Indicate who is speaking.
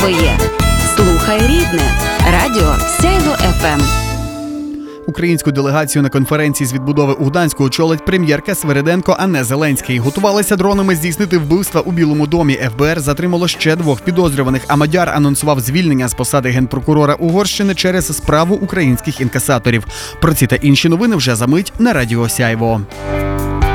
Speaker 1: своє. Слухай рідне. Радіо Сяйво ФМ.
Speaker 2: Українську делегацію на конференції з відбудови у Гданську очолить прем'єрка Свириденко, а не Зеленський. Готувалися дронами здійснити вбивства у Білому домі. ФБР затримало ще 2 підозрюваних, а Мадяр анонсував звільнення з посади генпрокурора Угорщини через справу українських інкасаторів. Про ці та інші новини вже за мить на Радіо Сяйво.